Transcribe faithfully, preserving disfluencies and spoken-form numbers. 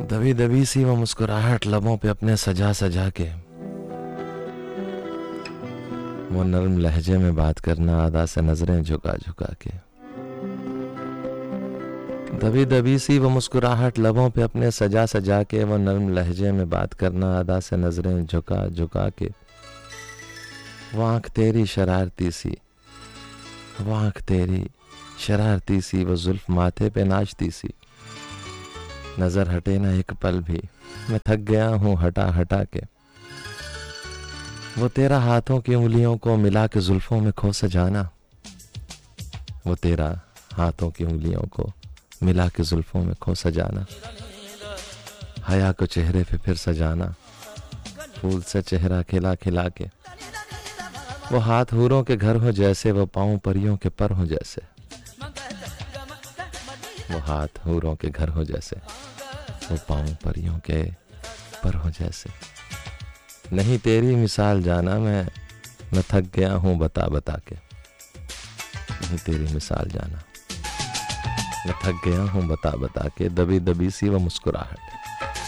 दबी दबी सी वो मुस्कुराहट लबों पे अपने सजा सजा के, वो नर्म लहजे में बात करना अदा से नजरें झुका झुका के। दबी दबी सी वो मुस्कुराहट लबों पे अपने सजा सजा के, वो नर्म लहजे में बात करना अदा से नजरें झुका झुका के। वो आंख तेरी शरारती सी, वो आंख तेरी शरारती सी, वो जुल्फ माथे पे नाचती सी। नजर हटे ना एक पल भी, मैं थक गया हूँ हटा हटा के। वो तेरा हाथों की उंगलियों को मिला के जुल्फों में खो सजाना, वो तेरा हाथों की उंगलियों को मिला के जुल्फों में खो सजाना। हया को चेहरे पे फिर सजाना, फूल से चेहरा खिला खिला के। वो हाथ हूरों के घर हो जैसे, वो पाँव परियों के पर हो जैसे। वो हाथ हूरों के घर हो जैसे, वो पाँव परियों के पर हो जैसे। नहीं तेरी मिसाल जाना मैं मैं थक गया हूँ बता बता के। नहीं तेरी मिसाल जाना मैं थक गया हूँ बता बता के। दबी दबी सी वो मुस्कुराहट।